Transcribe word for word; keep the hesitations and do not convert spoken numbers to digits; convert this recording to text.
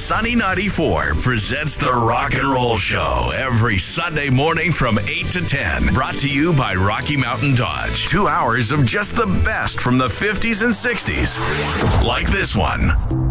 Sunny ninety-four presents the Rock and Roll Show every Sunday morning from eight to ten. Brought to you by Rocky Mountain Dodge. Two hours of just the best from the fifties and sixties. Like this one.